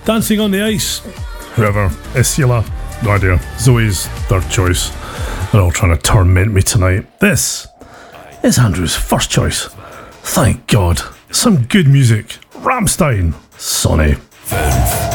Dancing on the Ice. Whoever. Isula. No idea. Zoe's third choice. They're all trying to torment me tonight. This is Andrew's first choice. Thank God. Some good music. Rammstein. Sonny.